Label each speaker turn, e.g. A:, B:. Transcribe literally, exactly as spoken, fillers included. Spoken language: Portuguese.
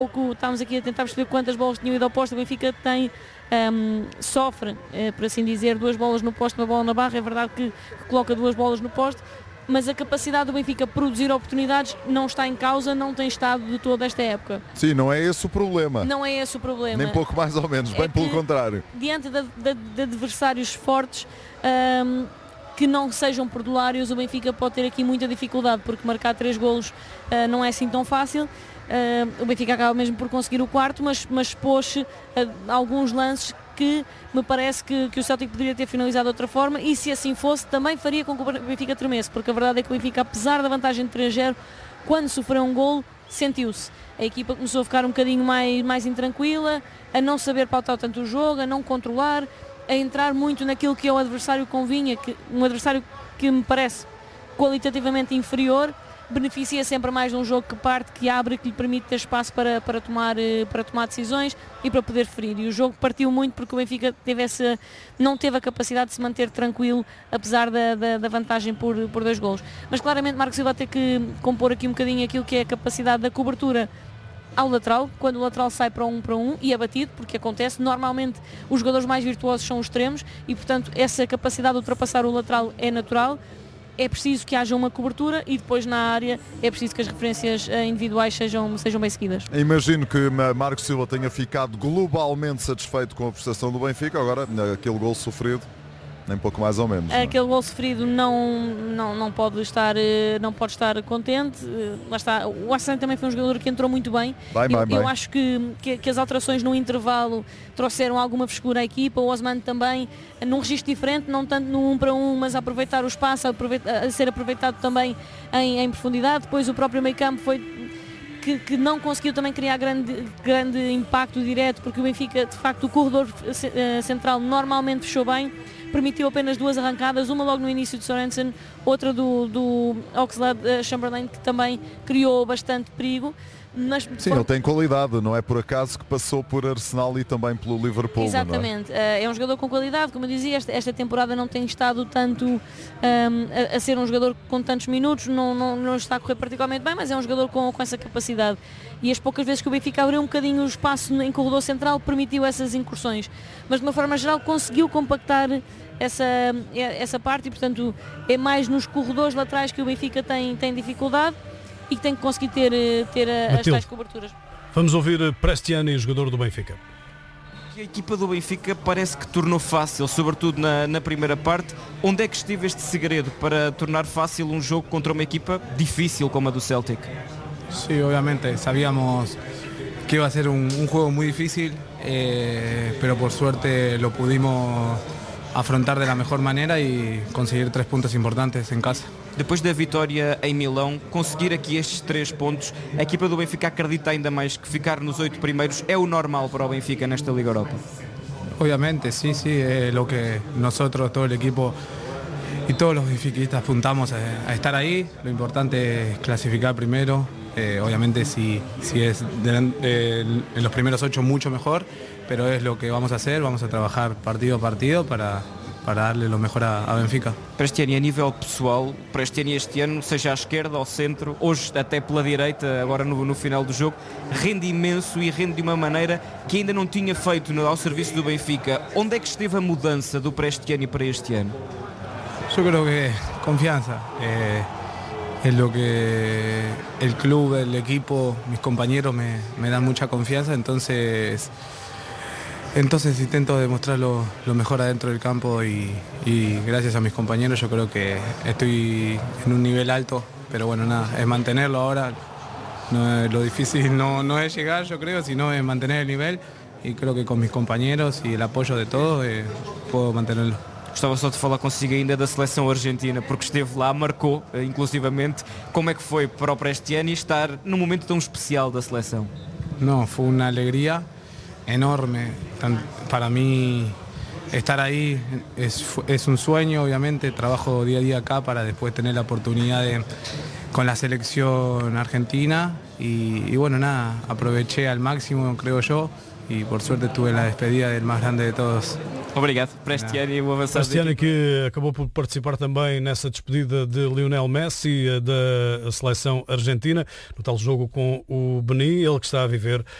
A: pouco estávamos aqui a tentar perceber quantas bolas tinham ido ao poste. O Benfica tem, um, sofre, eh, por assim dizer, duas bolas no poste, uma bola na barra. É verdade que, que coloca duas bolas no poste, mas a capacidade do Benfica produzir oportunidades não está em causa, não tem estado de toda esta época.
B: Sim, não é esse o problema.
A: Não é esse o problema.
B: Nem pouco mais ou menos, bem
A: é
B: pelo contrário.
A: Diante de, de, de adversários fortes, um, que não sejam perdulários, o Benfica pode ter aqui muita dificuldade, porque marcar três golos uh, não é assim tão fácil. Uh, o Benfica acaba mesmo por conseguir o quarto, mas, mas pôs uh, alguns lances que me parece que, que o Celtic poderia ter finalizado de outra forma, e se assim fosse também faria com que o Benfica tremesse, porque a verdade é que o Benfica, apesar da vantagem de três a zero, quando sofreu um golo, sentiu-se. A equipa começou a ficar um bocadinho mais, mais intranquila, a não saber pautar tanto o jogo, a não controlar, a entrar muito naquilo que ao adversário convinha, que, um adversário que me parece qualitativamente inferior, beneficia sempre mais de um jogo que parte, que abre, que lhe permite ter espaço para, para, tomar, para tomar decisões e para poder ferir. E o jogo partiu muito porque o Benfica teve essa, não teve a capacidade de se manter tranquilo, apesar da, da, da vantagem por, por dois golos. Mas claramente Marco Silva vai ter que compor aqui um bocadinho aquilo que é a capacidade da cobertura ao lateral, quando o lateral sai para um para um e é batido, porque acontece, normalmente os jogadores mais virtuosos são os extremos e, portanto, essa capacidade de ultrapassar o lateral é natural. É preciso que haja uma cobertura e depois na área é preciso que as referências individuais sejam, sejam bem seguidas.
B: Imagino que Marco Silva tenha ficado globalmente satisfeito com a prestação do Benfica. Agora, aquele gol sofrido, nem pouco mais ou menos.
A: Aquele gol sofrido não, não, não, pode estar, não pode estar contente. Lá está. O Arsene também foi um jogador que entrou muito bem.
B: Bem,
A: eu,
B: bem,
A: eu
B: bem.
A: acho que, que, que as alterações no intervalo trouxeram alguma frescura à equipa. O Osman também, num registro diferente, não tanto no um para um, mas a aproveitar o espaço, a, aproveitar, a ser aproveitado também em, em profundidade. Depois o próprio meio campo foi... Que, que não conseguiu também criar grande, grande impacto direto, porque o Benfica, de facto, o corredor central normalmente fechou bem, permitiu apenas duas arrancadas, uma logo no início de Sorensen, outra do, do Oxlade-Chamberlain, que também criou bastante perigo. Mas,
B: sim, ele tem qualidade, não é por acaso que passou por Arsenal e também pelo Liverpool.
A: Exatamente,
B: não é?
A: É um jogador com qualidade, como eu dizia, esta, esta temporada não tem estado tanto um, a, a ser um jogador com tantos minutos, não, não, não está a correr particularmente bem, mas é um jogador com, com essa capacidade. E as poucas vezes que o Benfica abriu um bocadinho o espaço em corredor central, permitiu essas incursões. Mas de uma forma geral conseguiu compactar essa, essa parte e, portanto, é mais nos corredores laterais que o Benfica tem, tem dificuldade e que tem que conseguir ter, ter as tais coberturas.
C: Vamos ouvir Prestiani, jogador do Benfica.
D: A equipa do Benfica parece que tornou fácil, sobretudo na, na primeira parte. Onde é que esteve este segredo para tornar fácil um jogo contra uma equipa difícil como a do Celtic?
E: Sí, obviamente, sabíamos que iba a ser un, un juego muy difícil, eh, pero por suerte lo pudimos afrontar de la mejor manera y conseguir tres puntos importantes en casa.
D: Depois da vitória em Milão, conseguir aqui estes três pontos, a equipa do Benfica acredita ainda mais que ficar nos oito primeiros é o normal para o Benfica nesta Liga Europa?
E: Obviamente, sí, sí, es lo que nosotros, todo el equipo y todos los benfiquistas apuntamos a, a estar ahí. Lo importante es clasificar primero. Eh, obviamente si, si es de, eh, en los primeros ocho mucho mejor, pero es lo que vamos a hacer, vamos a trabajar partido a partido para, para darle lo mejor a, a Benfica.
D: Prestiani, a nível pessoal, Prestiani este ano, seja à esquerda, ao centro, hoje até pela direita, agora no, no final do jogo, rende imenso e rende de uma maneira que ainda não tinha feito no, ao serviço do Benfica. Onde é que esteve a mudança do Prestiani para este ano?
E: Yo creo que confianza. Eh, Es lo que el club, el equipo, mis compañeros me, me dan mucha confianza, entonces, entonces intento demostrar lo, lo mejor adentro del campo y, y gracias a mis compañeros yo creo que estoy en un nivel alto, pero bueno, nada, es mantenerlo ahora. No, lo difícil no, no es llegar, yo creo, sino es mantener el nivel y creo que con mis compañeros y el apoyo de todos eh, puedo mantenerlo.
D: Gostava só de falar consigo ainda da seleção argentina, porque esteve lá, marcou, inclusivamente. Como é que foi para o Prestiani estar num momento tão especial da seleção?
E: No, fue una alegría enorme. Para mí estar ahí es, es un sueño, obviamente. Trabajo día a día acá para después tener la oportunidad de, con la selección argentina. Y, y bueno, nada, aproveché al máximo, creo yo. Y por suerte estuve en la despedida del más grande de todos.
D: Obrigado, Prestiani, o avançado.
C: Prestiani que acabou por participar também nessa despedida de Lionel Messi da seleção argentina, no tal jogo com o Benin, ele que está a viver